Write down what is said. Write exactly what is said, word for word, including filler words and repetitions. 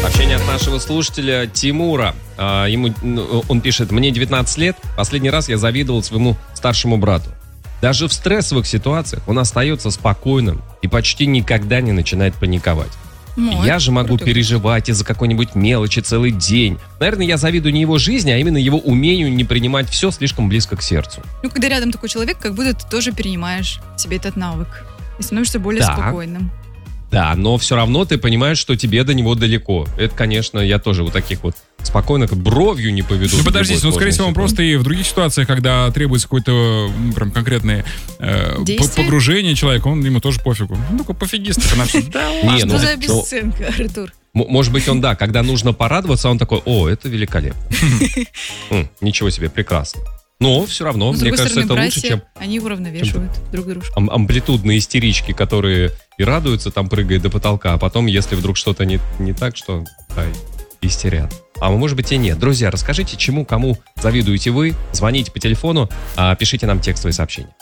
Сообщение от нашего слушателя Тимура. А, ему, он пишет: мне девятнадцать лет, последний раз я завидовал своему старшему брату. Даже в стрессовых ситуациях он остается спокойным и почти никогда не начинает паниковать. Ну, я же могу круто. переживать из-за какой-нибудь мелочи целый день. Наверное, я завидую не его жизни, а именно его умению не принимать все слишком близко к сердцу. Ну, когда рядом такой человек, как будто ты тоже перенимаешь себе этот навык и становишься более да. спокойным. Да, но все равно ты понимаешь, что тебе до него далеко. Это, конечно, я тоже вот таких вот спокойно, как бровью не поведу. Ну, подождите, ну, скорее всего, он просто и в других ситуациях, когда требуется какое-то ну, прям конкретное э, погружение человека, он ему тоже пофигу. Ну, такой пофигист. Что за обесценка, Артур? Может быть, он, да, когда нужно порадоваться, он такой: о, это великолепно. Ничего себе, прекрасно. Но все равно, мне кажется, это лучше, чем... Они уравновешивают друг дружку. Амплитудные истерички, которые и радуются, там прыгают до потолка, а потом, если вдруг что-то не, не так, что да, истерят. А может быть и нет. Друзья, расскажите, чему, кому завидуете вы. Звоните по телефону, пишите нам текстовые сообщения.